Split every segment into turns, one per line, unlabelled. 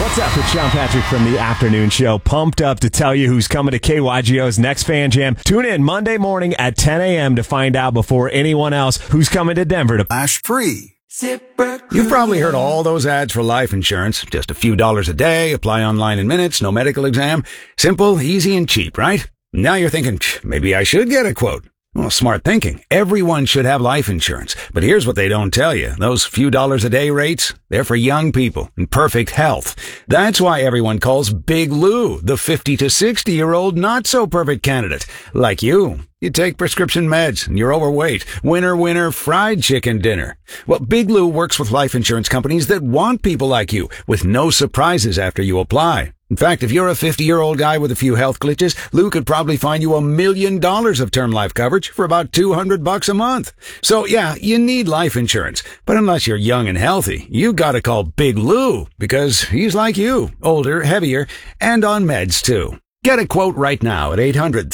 What's up? It's Sean Patrick from the Afternoon Show. Pumped up to tell you who's coming to KYGO's next Fan Jam. Tune in Monday morning at 10 a.m. to find out before anyone else who's coming to Denver to
Flash free. You've probably heard all those ads for life insurance. Just a few dollars a day, apply online in minutes, no medical exam. Simple, easy, and cheap, right? Now you're thinking, maybe I should get a quote. Well, smart thinking. Everyone should have life insurance. But here's what they don't tell you. Those few dollars a day rates, they're for young people in perfect health. That's why everyone calls Big Lou the 50 to 60-year-old not-so-perfect candidate. Like you. You take prescription meds and you're overweight. Winner, fried chicken dinner. Well, Big Lou works with life insurance companies that want people like you with no surprises after you apply. In fact, if you're a 50-year-old guy with a few health glitches, Lou could probably find you $1 million of term life coverage for about $200 a month. So yeah, you need life insurance. But unless you're young and healthy, you gotta call Big Lou because he's like you, older, heavier, and on meds too. Get a quote right now at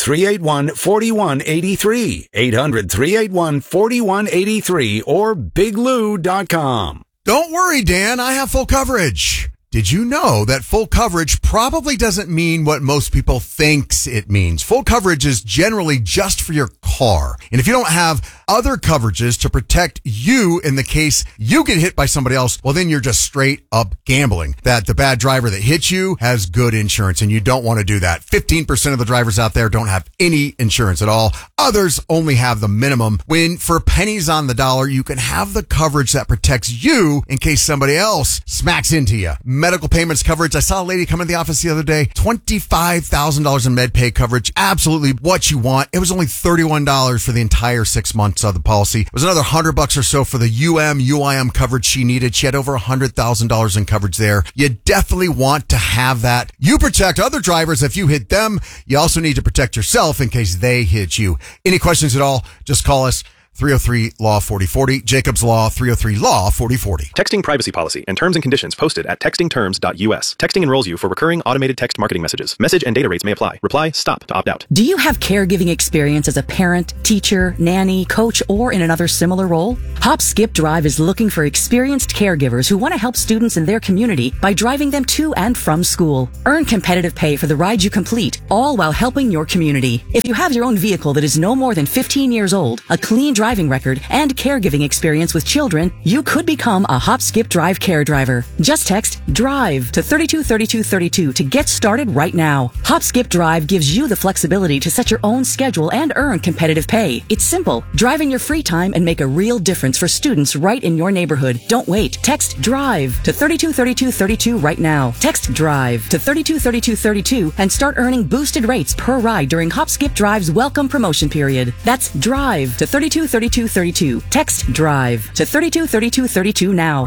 800-381-4183, 800-381-4183, or biglou.com.
Don't worry, Dan, I have full coverage. Did you know that full coverage probably doesn't mean what most people thinks it means? Full coverage is generally just for your car. And if you don't have other coverages to protect you in the case you get hit by somebody else, well, then you're just straight up gambling that the bad driver that hit you has good insurance, and you don't want to do that. 15% of the drivers out there don't have any insurance at all. Others only have the minimum, when for pennies on the dollar, you can have the coverage that protects you in case somebody else smacks into you. Medical payments coverage. I saw a lady come in the office the other day, $25,000 in med pay coverage. Absolutely what you want. It was only $31 for the entire 6 months of the policy. It was another $100 or so for the UIM coverage she needed. She had over $100,000 in coverage there. You definitely want to have that. You protect other drivers if you hit them. You also need to protect yourself in case they hit you. Any questions at all, just call us. 303-LAW-4040, Jacobs Law, 303-LAW-4040.
Texting privacy policy and terms and conditions posted at textingterms.us. Texting enrolls you for recurring automated text marketing messages. Message and data rates may apply. Reply STOP to opt out.
Do you have caregiving experience as a parent, teacher, nanny, coach, or in another similar role? Hop Skip Drive is looking for experienced caregivers who want to help students in their community by driving them to and from school. Earn competitive pay for the ride you complete, all while helping your community. If you have your own vehicle that is no more than 15 years old, a clean driving record, and caregiving experience with children, you could become a Hop Skip Drive care driver. Just text DRIVE to 323232 to get started right now. Hop Skip Drive gives you the flexibility to set your own schedule and earn competitive pay. It's simple. Drive in your free time and make a real difference for students right in your neighborhood. Don't wait. Text DRIVE to 323232 right now. Text DRIVE to 323232 and start earning boosted rates per ride during Hop Skip Drive's welcome promotion period. That's DRIVE to 323232. Text DRIVE to 323232 now.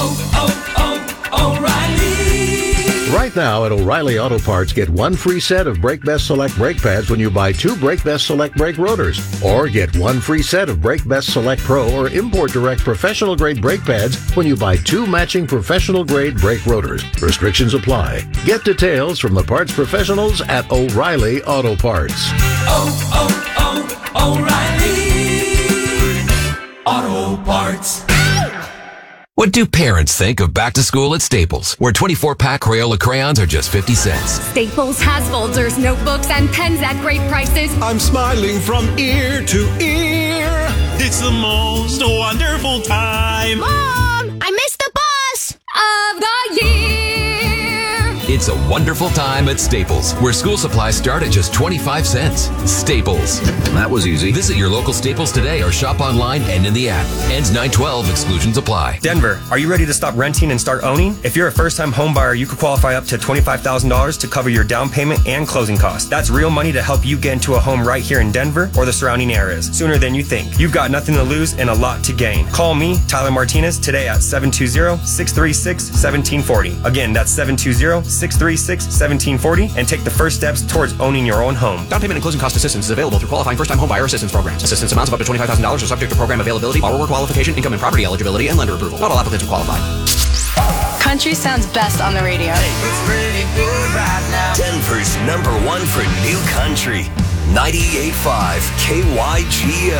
O'Reilly! Right now at O'Reilly Auto Parts, get one free set of Brake Best Select brake pads when you buy two Brake Best Select brake rotors. Or get one free set of Brake Best Select Pro or Import Direct professional grade brake pads when you buy two matching professional grade brake rotors. Restrictions apply. Get details from the parts professionals at O'Reilly Auto Parts.
O'Reilly Auto Parts.
What do parents think of back to school at Staples, where 24-pack Crayola crayons are just 50 cents?
Staples has folders, notebooks, and pens at great prices.
I'm smiling from ear to ear. It's the most wonderful time.
Mom, I missed the bus of the year.
It's a wonderful time at Staples, where school supplies start at just 25 cents. Staples.
That was easy.
Visit your local Staples today or shop online and in the app. Ends 9/12. Exclusions apply.
Denver, are you ready to stop renting and start owning? If you're a first-time home buyer, you could qualify up to $25,000 to cover your down payment and closing costs. That's real money to help you get into a home right here in Denver or the surrounding areas sooner than you think. You've got nothing to lose and a lot to gain. Call me, Tyler Martinez, today at 720-636-1740. Again, that's 720-636-1740, and take the first steps towards owning your own home.
Down payment and closing cost assistance is available through qualifying first-time home buyer assistance programs. Assistance amounts of up to $25,000 are subject to program availability, borrower qualification, income and property eligibility, and lender approval. Not all applicants are qualified.
Country sounds best on the radio.
It's really good right now.
Denver's #1 for new country. 98.5 KYGO.